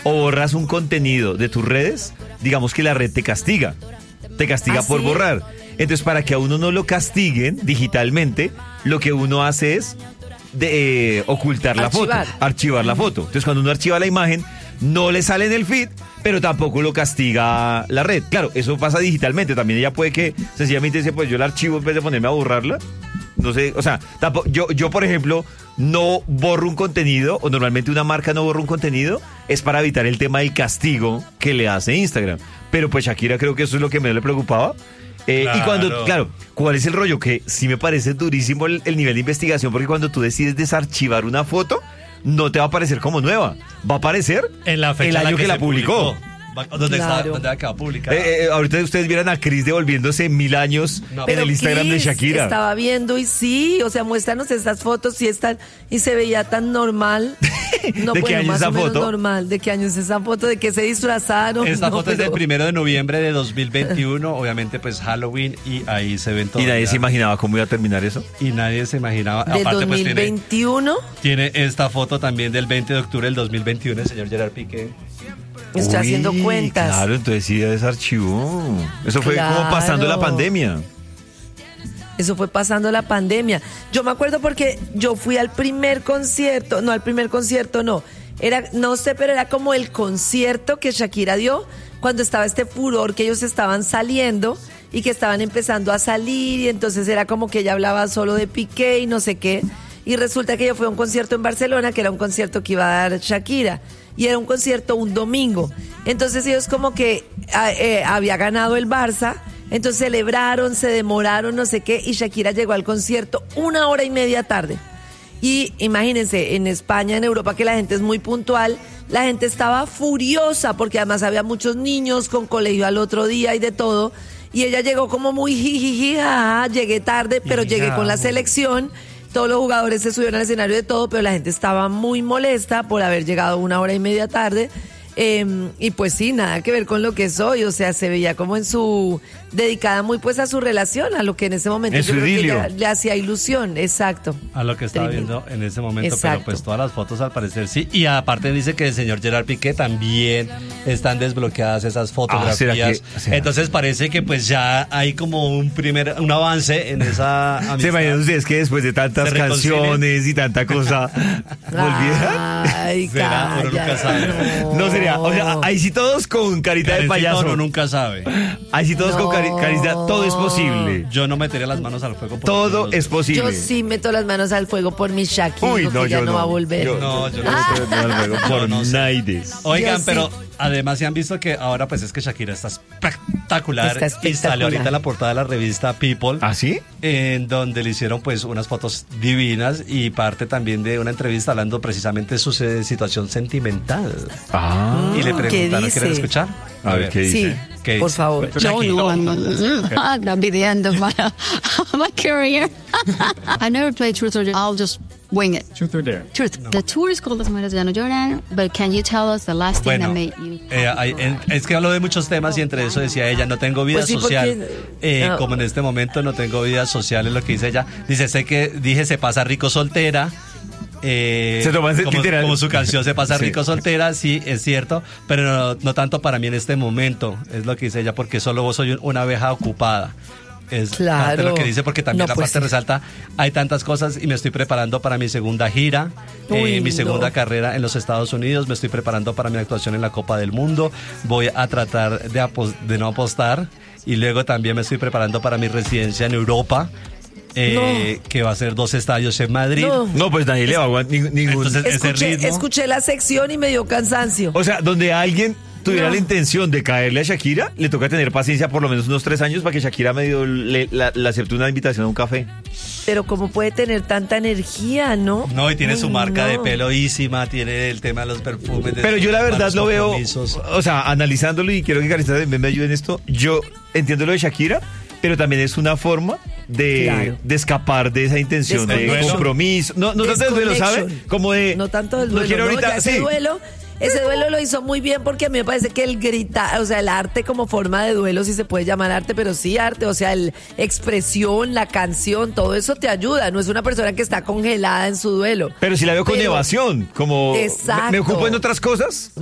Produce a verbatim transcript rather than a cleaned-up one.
o borras un contenido de tus redes, digamos que la red te castiga. Te castiga ¿Ah, por sí? borrar. Entonces, para que a uno no lo castiguen digitalmente, lo que uno hace es de, eh, ocultar la Archivar. foto, archivar la foto. Entonces, cuando uno archiva la imagen, no le sale en el feed, pero tampoco lo castiga la red. Claro, eso pasa digitalmente. También ella puede que sencillamente dice, pues yo la archivo en vez de ponerme a borrarla. No sé, o sea, tampoco, yo, yo, por ejemplo, no borro un contenido, o normalmente una marca no borra un contenido, es para evitar el tema del castigo que le hace Instagram. Pero pues Shakira creo que eso es lo que menos le preocupaba. Eh, Claro. Y cuando, claro, ¿cuál es el rollo? Que sí me parece durísimo el, el nivel de investigación, porque cuando tú decides desarchivar una foto, no te va a aparecer como nueva, va a aparecer En la fecha el en año que, se la publicó. Va- ¿Dónde Claro. está? ¿Dónde acaba publicada? Eh, eh, ahorita ustedes vieran a Cris devolviéndose mil años No. en Pero el Instagram Cris, de Shakira. Estaba viendo y sí, o sea, muéstranos estas fotos y están y se veía tan normal. No, ¿De qué bueno, año más esa o menos foto? normal. ¿De qué año es esa foto? ¿De qué se disfrazaron? Esta No, foto es del pero- primero de noviembre de dos mil veintiuno, obviamente pues Halloween, y ahí se ven todos. Y nadie ya. se imaginaba cómo iba a terminar eso. Y nadie se imaginaba. Del Aparte pues tiene, dos mil veintiuno. tiene esta foto también del veinte de octubre del dos mil veintiuno, el señor Gerard Piqué. Estoy Uy, haciendo cuentas. Claro, entonces sí ya desarchivó. Eso fue como pasando la Claro. pandemia. Eso fue pasando la pandemia. Yo me acuerdo porque yo fui al primer concierto, no, al primer concierto no. Era, no sé, pero era como el concierto que Shakira dio cuando estaba este furor que ellos estaban saliendo y que estaban empezando a salir, y entonces era como que ella hablaba solo de Piqué y no sé qué. Y resulta que yo fui a un concierto en Barcelona, que era un concierto que iba a dar Shakira, y era un concierto un domingo. Entonces ellos como que ah, eh, había ganado el Barça, entonces celebraron, se demoraron, no sé qué, y Shakira llegó al concierto una hora y media tarde. Y imagínense, en España, en Europa, que la gente es muy puntual, la gente estaba furiosa porque además había muchos niños con colegio al otro día y de todo. Y ella llegó como muy jijiji, jaja, llegué tarde, pero llegué con la selección. Todos los jugadores se subieron al escenario de todo, pero la gente estaba muy molesta por haber llegado una hora y media tarde. Eh, y pues sí, nada que ver con lo que soy, o sea, se veía como en su, dedicada muy pues a su relación, a lo que en ese momento En yo su creo que idilio. ella le hacía ilusión, exacto. A lo que estaba Tremendo. viendo en ese momento, Exacto. pero pues todas las fotos al parecer sí. Y aparte dice que el señor Gerard Piqué también están desbloqueadas esas fotografías. ¿será que- será? Entonces parece que pues ya hay como un primer, un avance en esa amistad. ¿Se imaginan ustedes que después de tantas ¿Se reconcilian? canciones y tanta cosa volvieran? Ay, Será, uno nunca sabe. No sería, o sea, ahí sí todos con carita de Karencita, payaso. uno nunca sabe. Ahí sí todos con cari- No. carita, todo es posible. Yo no metería las manos al fuego. por Todo los- es posible. Yo sí meto las manos al fuego por mi Shakira, Uy, porque no, ya yo no, no. va a volver. Yo- No, yo no Ah. meto las manos al fuego Por por no sé. Naides. Oigan, Yo sí. pero además se han visto que ahora pues es que Shakira está espectacular, Está y salió espectacular. ahorita en la portada de la revista People. ¿Ah, sí? En donde le hicieron pues unas fotos divinas y parte también de una entrevista hablando precisamente de su eh, situación sentimental. Ah. Y le ¿qué preguntaron, dice? ¿quieren escuchar? A ver, ¿qué dice? Sí, ¿Qué por dice? favor. No, Shakira. no, I'm not. That'll be the end of my my career. I never played truth or dare. I'll just wing it. Truth or Dare. Truth. The tour is called Las Mujeres ya no lloran, but can you tell us the last thing Bueno, that made you? eh, hay- en- es que habló de muchos temas y entre eso decía ella, no tengo vida Pues sí, social. porque- Eh, no. Como en este momento no tengo vida social, es lo que dice ella. Dice, sé que dije se pasa rico soltera. Eh, Se toma en como, literal. como su canción se pasa Sí. rico soltera, sí, es cierto, pero no, no tanto para mí en este momento, es lo que dice ella, porque solo soy un- una abeja ocupada. Es Claro. parte de lo que dice, porque también No, la pues parte sí. resalta, hay tantas cosas y me estoy preparando para mi segunda gira, Uy, eh, mi segunda no. carrera en los Estados Unidos, me estoy preparando para mi actuación en la Copa del Mundo, voy a tratar de, apos- de no apostar y luego también me estoy preparando para mi residencia en Europa, eh, que va a ser dos estadios en Madrid. No. No, pues nadie le va a aguantar ni- ningún... Entonces, ese Escuché, ritmo. escuché la sección y me dio cansancio. O sea, donde alguien tuviera No. la intención de caerle a Shakira, le toca tener paciencia por lo menos unos tres años para que Shakira medio le, la, le acepte una invitación a un café. Pero cómo puede tener tanta energía, ¿no? No, y tiene Uy, su marca no. de peloísima, tiene el tema de los perfumes. de Pero yo la para verdad los lo veo, compromisos. o sea, analizándolo, y quiero que Carita también me ayude en esto, yo entiendo lo de Shakira, pero también es una forma de, Claro. de escapar de esa intención de Desconexión. compromiso. No, no tanto del duelo, ¿sabe? Desconnection. Como de... No tanto del duelo, quiero no, ahorita, ya ese sí. duelo, ese duelo lo hizo muy bien, porque a mí me parece que el gritar, o sea, el arte como forma de duelo, si se puede llamar arte, pero sí arte, o sea, el expresión, la canción, todo eso te ayuda, no es una persona que está congelada en su duelo. Pero si la veo con Pero- evasión, como... me- Exacto. Me ocupo en otras cosas.